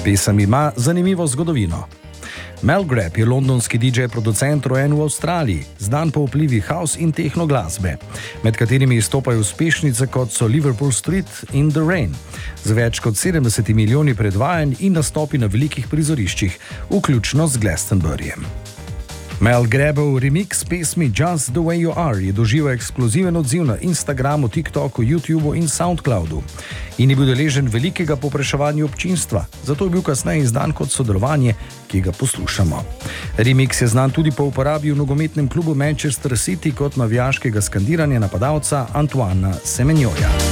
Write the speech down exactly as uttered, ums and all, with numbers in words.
Pesem ima zanimivo zgodovino. Mel Grab je londonski D J producent rojen v Avstraliji, znan po vplivi house in techno glasbe, med katerimi izstopajo uspešnice kot so Liverpool Street in The Rain, z več kot sedemdeset milijoni predvajanj in nastopi na velikih prizoriščih, vključno z Glastonburyjem. Mel Grabov remix pesmi Just the Way You Are je doživel eksploziven odziv na Instagramu, TikToku, YouTubu in Soundcloudu in je bil deležen velikega povpraševanja občinstva, zato je bil kasneje izdan kot sodelovanje, ki ga poslušamo. Remix je znan tudi po uporabi v nogometnem klubu Manchester City kot navijaškega skandiranja napadalca Antoana Semenjoja.